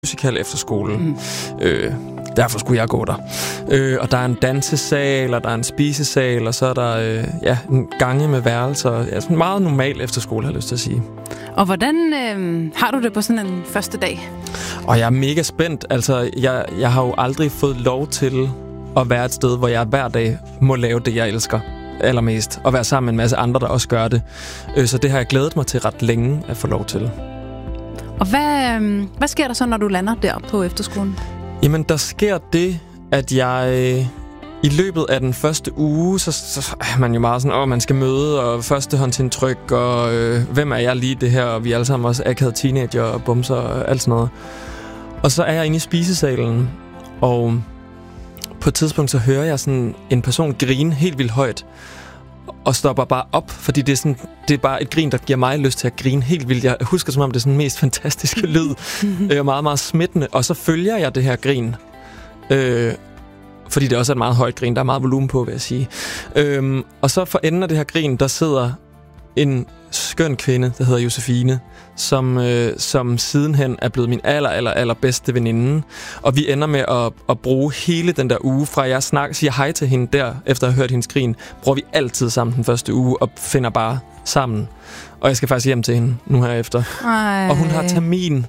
musical efter skolen. Derfor skulle jeg gå der. Og der er en dansesal, og der er en spisesal, og så er der en gange med værelser. Ja, sådan meget normal efterskole, har jeg lyst til at sige. Og hvordan har du det på sådan en første dag? Og jeg er mega spændt. Altså, jeg har jo aldrig fået lov til at være et sted, hvor jeg hver dag må lave det, jeg elsker allermest. Og være sammen med en masse andre, der også gør det. Så det har jeg glædet mig til ret længe at få lov til. Og hvad sker der så, når du lander der på efterskolen? Jamen, der sker det, at jeg i løbet af den første uge, så er man jo meget sådan, man skal møde, og førstehåndsindtryk, og hvem er jeg lige det her, og vi er alle sammen også akavede teenager og bumser og alt sådan noget. Og så er jeg inde i spisesalen, og på et tidspunkt så hører jeg sådan en person grine helt vildt højt, og stopper bare op, fordi det er bare et grin, der giver mig lyst til at grine helt vildt. Jeg husker som om det er sådan den mest fantastiske lyd, meget, meget smittende, og så følger jeg det her grin, fordi det også er et meget højt grin, der er meget volumen på, vil jeg sige. Og så for enden af det her grin, der sidder en skøn kvinde, der hedder Josefine, som sidenhen er blevet min aller bedste veninde. Og vi ender med at bruge hele den der uge, fra jeg siger hej til hende der, efter at have hørt hendes grin, bruger vi altid sammen den første uge, og finder bare sammen. Og jeg skal faktisk hjem til hende nu herefter. Ej. Og hun har termin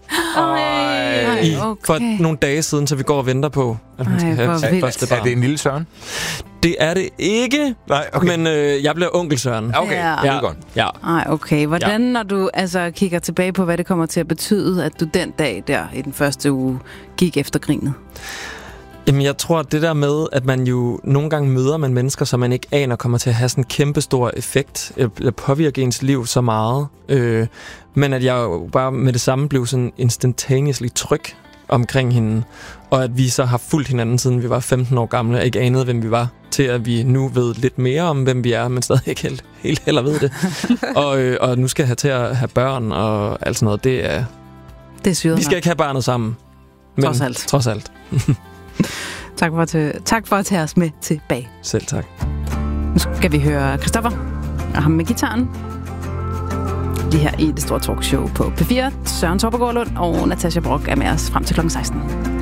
for nogle dage siden, så vi går og venter på, at hun skal have sit første barn. Er det en lille Søren? Det er det ikke, nej, okay. Men jeg bliver onkel Søren. Okay, det er godt. Ja. Ej, okay. Hvordan, når du kigger tilbage på, hvad det kommer til at betyde, at du den dag der i den første uge gik efter grinet? Jamen, jeg tror, at det der med, at man jo nogle gange møder man mennesker, som man ikke aner kommer til at have sådan en kæmpestor effekt, eller påvirke ens liv så meget. Men at jeg jo bare med det samme blev sådan instantaneously tryg omkring hende, og at vi så har fulgt hinanden, siden vi var 15 år gamle, og ikke anede, hvem vi var, til at vi nu ved lidt mere om, hvem vi er, men stadig ikke helt heller ved det. og nu skal jeg have til at have børn og alt sådan noget. Det er syret. Vi skal ikke have barnet sammen. Men trods alt. Tak for at tage os med tilbage. Selv tak. Nu skal vi høre Christoffer og ham med gitaren. Det her i Det Store Talkshow på P4. Søren Torpegaard Lund og Natasha Brock er med os frem til kl. 16.